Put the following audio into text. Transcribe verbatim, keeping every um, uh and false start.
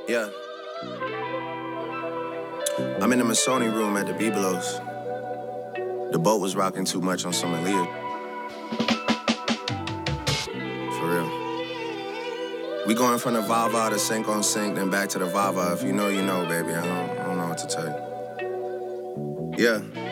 Yeah. I'm in the Masoni room at the Bibelos. The boat was rocking too much on some Aaliyah. For real. We going from the Vava to Sync on Sync, then back to the Vava. If you know, you know, baby. I don't, I don't know what to tell you. Yeah.